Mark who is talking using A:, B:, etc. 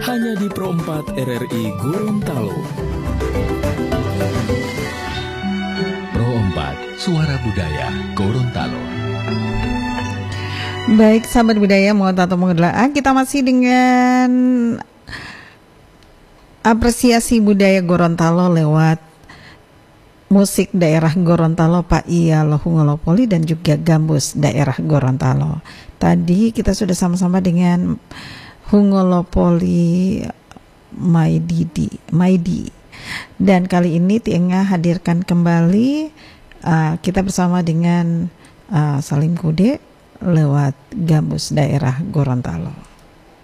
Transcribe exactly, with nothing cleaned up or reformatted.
A: hanya di Pro empat R R I Gorontalo. Pro empat, Suara Budaya Gorontalo.
B: Baik, sahabat budaya, mau atau mau adalah kita masih dengan apresiasi budaya Gorontalo lewat musik daerah Gorontalo, Pak Iya Lohungolopoli dan juga Gambus daerah Gorontalo. Tadi kita sudah sama-sama dengan Hungolopoli Maididi, Maidi. Dan kali ini Tienga hadirkan kembali uh, kita bersama dengan uh, Salim Kude lewat Gambus daerah Gorontalo.